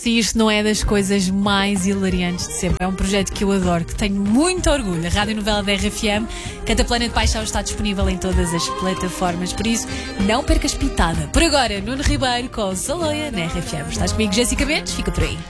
e isto não é das coisas mais hilariantes de sempre. É um projeto que eu adoro, que tenho muito orgulho. A radionovela da RFM, Canta Plana de Paixão, está disponível em todas as plataformas, por isso não percas pitada. Por agora, Nuno Ribeiro com Saloia na RFM. Estás comigo, Jéssica Mendes? Fica por aí.